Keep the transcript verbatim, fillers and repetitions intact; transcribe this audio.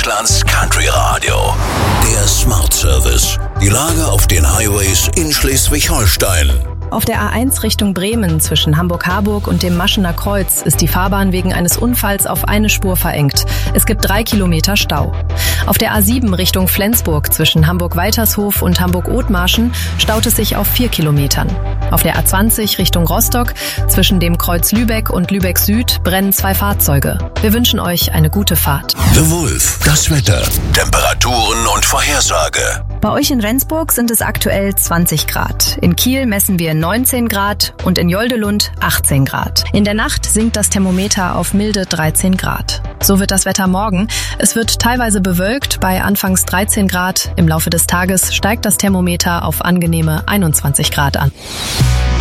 Deutschlands Country Radio. Der Smart Service. Die Lage auf den Highways in Schleswig-Holstein. Auf der A eins Richtung Bremen zwischen Hamburg-Harburg und dem Maschener Kreuz ist die Fahrbahn wegen eines Unfalls auf eine Spur verengt. Es gibt drei Kilometer Stau. Auf der A sieben Richtung Flensburg zwischen Hamburg-Waltershof und Hamburg-Othmarschen staut es sich auf vier Kilometern. Auf der A zwanzig Richtung Rostock zwischen dem Kreuz Lübeck und Lübeck Süd brennen zwei Fahrzeuge. Wir wünschen euch eine gute Fahrt. The Wolf, das Wetter, Temperaturen und Vorhersage. Bei euch in Rendsburg sind es aktuell zwanzig Grad. In Kiel messen wir neunzehn Grad und in Joldelund achtzehn Grad. In der Nacht sinkt das Thermometer auf milde dreizehn Grad. So wird das Wetter morgen. Es wird teilweise bewölkt bei anfangs dreizehn Grad. Im Laufe des Tages steigt das Thermometer auf angenehme einundzwanzig Grad an.